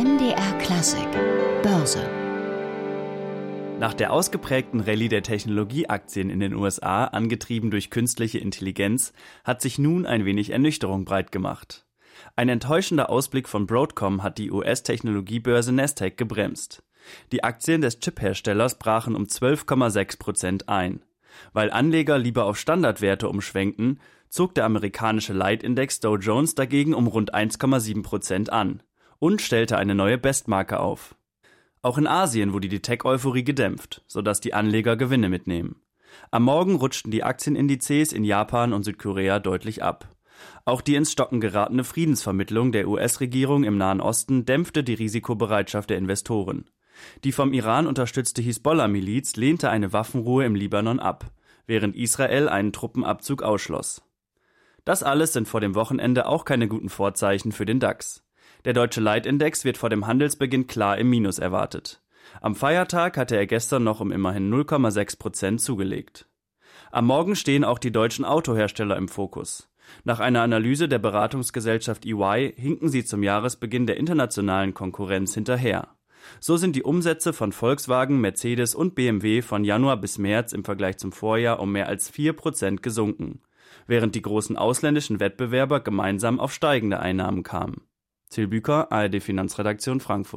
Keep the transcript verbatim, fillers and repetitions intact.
M D R Klassik Börse. Nach der ausgeprägten Rallye der Technologieaktien in den U S A, angetrieben durch künstliche Intelligenz, hat sich nun ein wenig Ernüchterung breit gemacht. Ein enttäuschender Ausblick von Broadcom hat die U S-Technologiebörse Nasdaq gebremst. Die Aktien des Chipherstellers brachen um zwölf Komma sechs Prozent ein. Weil Anleger lieber auf Standardwerte umschwenkten, zog der amerikanische Leitindex Dow Jones dagegen um rund eins Komma sieben Prozent an und stellte eine neue Bestmarke auf. Auch in Asien wurde die Tech-Euphorie gedämpft, sodass die Anleger Gewinne mitnehmen. Am Morgen rutschten die Aktienindizes in Japan und Südkorea deutlich ab. Auch die ins Stocken geratene Friedensvermittlung der U S-Regierung im Nahen Osten dämpfte die Risikobereitschaft der Investoren. Die vom Iran unterstützte Hisbollah-Miliz lehnte eine Waffenruhe im Libanon ab, während Israel einen Truppenabzug ausschloss. Das alles sind vor dem Wochenende auch keine guten Vorzeichen für den DAX. Der deutsche Leitindex wird vor dem Handelsbeginn klar im Minus erwartet. Am Feiertag hatte er gestern noch um immerhin null Komma sechs Prozent zugelegt. Am Morgen stehen auch die deutschen Autohersteller im Fokus. Nach einer Analyse der Beratungsgesellschaft E Y hinken sie zum Jahresbeginn der internationalen Konkurrenz hinterher. So sind die Umsätze von Volkswagen, Mercedes und B M W von Januar bis März im Vergleich zum Vorjahr um mehr als vier Prozent gesunken, während die großen ausländischen Wettbewerber gemeinsam auf steigende Einnahmen kamen. Till Büker, A R D Finanzredaktion Frankfurt.